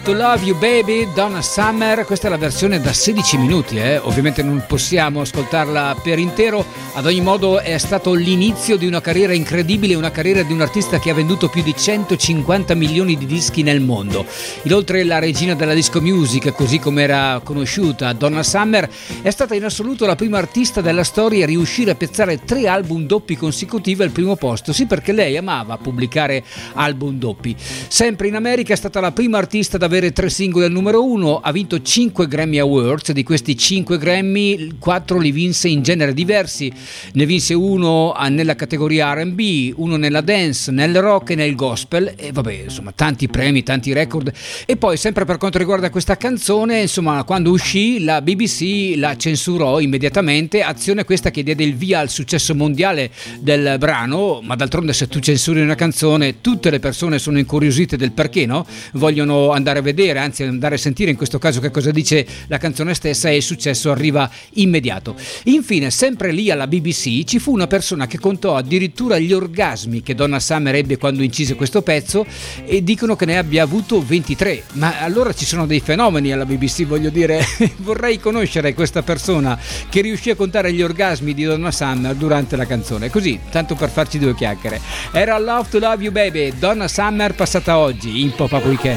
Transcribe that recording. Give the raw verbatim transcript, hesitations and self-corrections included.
to Love You Baby, Donna Summer. Questa è la versione da sedici minuti, eh? Ovviamente non possiamo ascoltarla per intero. Ad ogni modo è stato l'inizio di una carriera incredibile, una carriera di un artista che ha venduto più di centocinquanta milioni di dischi nel mondo. Inoltre la regina della disco music, così come era conosciuta, Donna Summer, è stata in assoluto la prima artista della storia a riuscire a piazzare tre album doppi consecutivi al primo posto. Sì, perché lei amava pubblicare album doppi. Sempre in America è stata la prima artista ad avere tre singoli al numero uno, ha vinto cinque Grammy Awards, di questi cinque Grammy quattro li vinse in generi diversi, ne vinse uno nella categoria R and B, uno nella dance, nel rock e nel gospel, e vabbè, insomma, tanti premi, tanti record. E poi sempre per quanto riguarda questa canzone, insomma, quando uscì la B B C la censurò immediatamente, azione questa che diede il via al successo mondiale del brano. Ma d'altronde, se tu censuri una canzone, tutte le persone sono incuriosite del perché, no? Vogliono andare a vedere, anzi andare a sentire in questo caso che cosa dice la canzone stessa, e il successo arriva immediato. Infine, sempre lì alla B B C ci fu una persona che contò addirittura gli orgasmi che Donna Summer ebbe quando incise questo pezzo, e dicono che ne abbia avuto ventitré. Ma allora ci sono dei fenomeni alla B B C, voglio dire. Vorrei conoscere questa persona che riuscì a contare gli orgasmi di Donna Summer durante la canzone, così, tanto per farci due chiacchiere. Era Love to Love You Baby, Donna Summer, passata oggi in Pop-Up Weekend.